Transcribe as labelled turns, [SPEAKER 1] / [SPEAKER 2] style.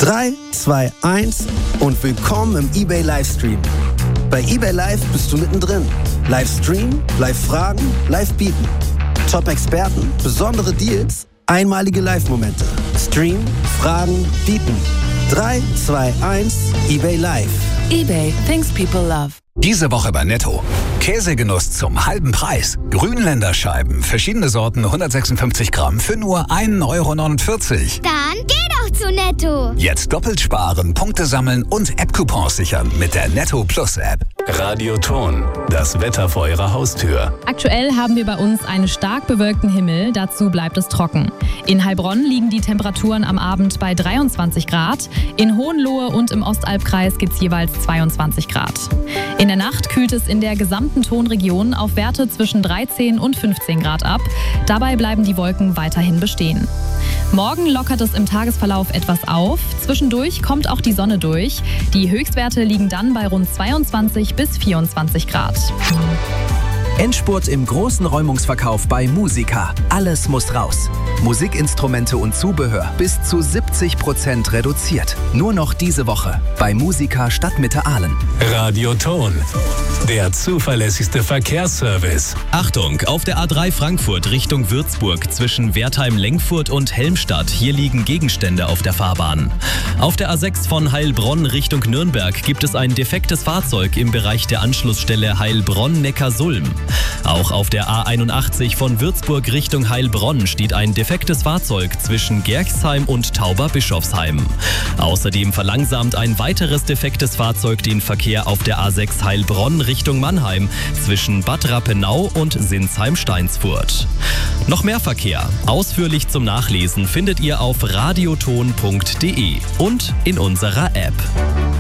[SPEAKER 1] 3, 2, 1 und willkommen im eBay Livestream. Bei eBay Live bist du mittendrin. Livestream, Live-Fragen, Live-Bieten. Top-Experten, besondere Deals, einmalige Live-Momente. Stream, Fragen, Bieten. 3, 2, 1, eBay Live.
[SPEAKER 2] eBay, things people love.
[SPEAKER 3] Diese Woche bei Netto. Käsegenuss zum halben Preis. Grünländerscheiben, verschiedene Sorten, 156 Gramm für nur 1,49 €.
[SPEAKER 4] Dann geh doch zu Netto.
[SPEAKER 3] Jetzt doppelt sparen, Punkte sammeln und App-Coupons sichern mit der Netto Plus App.
[SPEAKER 5] Radioton, das Wetter vor Ihrer Haustür.
[SPEAKER 6] Aktuell haben wir bei uns einen stark bewölkten Himmel, dazu bleibt es trocken. In Heilbronn liegen die Temperaturen am Abend bei 23 Grad, in Hohenlohe und im Ostalbkreis gibt es jeweils 22 Grad. In der Nacht kühlt es in der gesamten Tonregion auf Werte zwischen 13 und 15 Grad ab. Dabei bleiben die Wolken weiterhin bestehen. Morgen lockert es im Tagesverlauf etwas auf. Zwischendurch kommt auch die Sonne durch. Die Höchstwerte liegen dann bei rund 22 bis 24 Grad.
[SPEAKER 7] Endspurt im großen Räumungsverkauf bei Musica. Alles muss raus. Musikinstrumente und Zubehör bis zu 70% reduziert. Nur noch diese Woche bei Musica Stadtmitte Aalen.
[SPEAKER 5] Radioton, der zuverlässigste Verkehrsservice.
[SPEAKER 8] Achtung, auf der A3 Frankfurt Richtung Würzburg zwischen Wertheim-Lengfurt und Helmstadt. Hier liegen Gegenstände auf der Fahrbahn. Auf der A6 von Heilbronn Richtung Nürnberg gibt es ein defektes Fahrzeug im Bereich der Anschlussstelle Heilbronn-Neckarsulm. Auch auf der A81 von Würzburg Richtung Heilbronn steht ein defektes Fahrzeug zwischen Gerxheim und Tauberbischofsheim. Außerdem verlangsamt ein weiteres defektes Fahrzeug den Verkehr auf der A6 Heilbronn Richtung Mannheim zwischen Bad Rappenau und Sinsheim-Steinsfurt. Noch mehr Verkehr, ausführlich zum Nachlesen, findet ihr auf radioton.de und in unserer App.